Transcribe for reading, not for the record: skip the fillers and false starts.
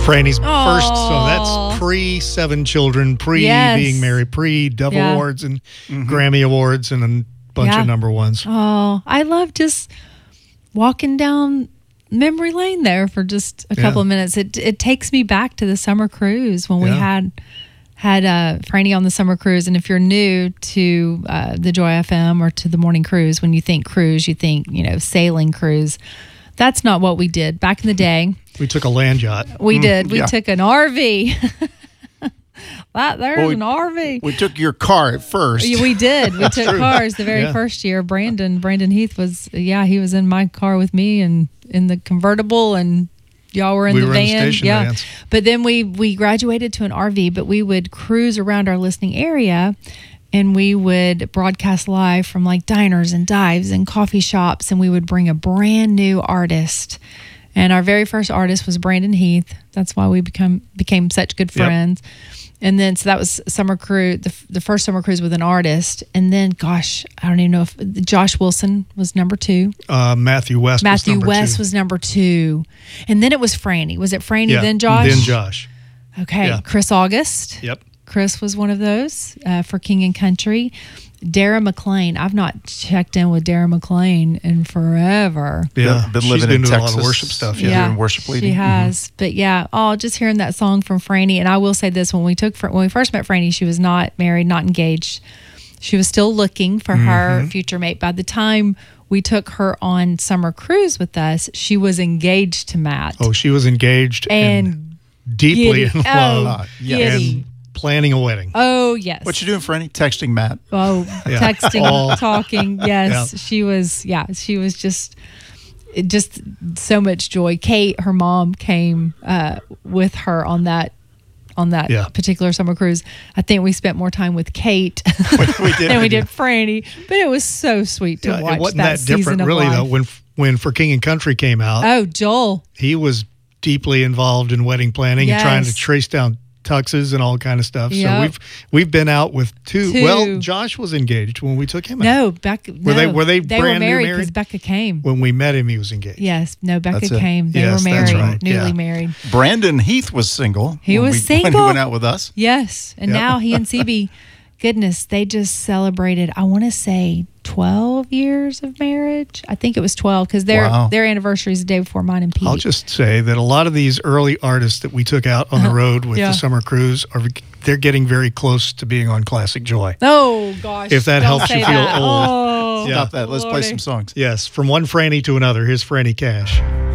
Franny's first, so Aw. that's pre-7 children, pre-being married, pre-Dove Awards and Grammy Awards and a bunch of number ones. Oh, I love just walking down memory lane there for just a couple of minutes. It takes me back to the summer cruise when we had Franny on the summer cruise. And if you're new to the Joy FM or to the morning cruise, when you think cruise, you think, sailing cruise. That's not what we did back in the day. We took a land yacht. We did. We took an RV. There's an RV. We took your car at first. We did. We took cars the very first year. Brandon Heath was, he was in my car with me and in the convertible, and y'all were in the van. In the station vans. But then we graduated to an RV, but we would cruise around our listening area, and we would broadcast live from like diners and dives and coffee shops, and we would bring a brand new artist. And our very first artist was Brandon Heath. That's why we became such good friends. And then, so that was summer cruise, the first summer cruise with an artist. And then, gosh, I don't even know if Josh Wilson was number 2. Matthew West was number 2. And then it was Franny. Was it Franny, then Josh? Then Josh. Okay. Yeah. Chris August. Yep. Chris was one of those for King and Country. Dara McLean. I've not checked in with Dara McLean in forever. Yeah, been living in Texas. A lot of worship stuff. Yeah, doing worship leading. She has. But just hearing that song from Franny. And I will say this: when we first met Franny, she was not married, not engaged. She was still looking for her future mate. By the time we took her on summer cruise with us, she was engaged to Matt. Oh, she was engaged and deeply in love. Giddy. Planning a wedding. Oh, yes. What you doing, Franny? Texting Matt. Oh, texting, talking. Yes, she was just so much joy. Kate, her mom, came with her on that particular summer cruise. I think we spent more time with Kate we did, than we did Franny, but it was so sweet to watch. It wasn't that different, really, though. When For King and Country came out, oh, Joel, he was deeply involved in wedding planning and trying to trace down tuxes and all kind of stuff. Yep. So we've been out with two. Well, Josh was engaged when we took him out. No, Becca. Were they they brand were married new married? Because Becca came. When we met him, he was engaged. Yes. No, Becca came. They Yes, were that's married, right. newly married. Brandon Heath was single. He was single when he went out with us. Yes, and now he and CB, goodness, they just celebrated. I want to say 12 years of marriage. I think it was 12 because their anniversary is the day before mine and Pete. I'll just say that a lot of these early artists that we took out on the road with the summer cruise they're getting very close to being on Classic Joy. Oh gosh! If that helps you feel old. Oh, Stop that. Let's play some songs. Yes, from one Franny to another. Here's Franny Cash.